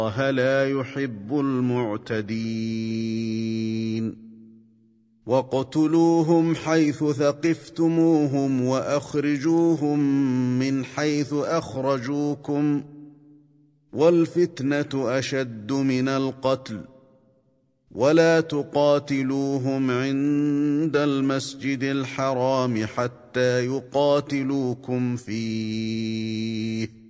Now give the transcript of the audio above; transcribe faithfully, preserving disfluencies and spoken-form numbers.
الله لا يحب المعتدين واقتلوهم حيث ثقفتموهم وأخرجوهم من حيث أخرجوكم والفتنة أشد من القتل ولا تقاتلوهم عند المسجد الحرام حتى يقاتلوكم فيه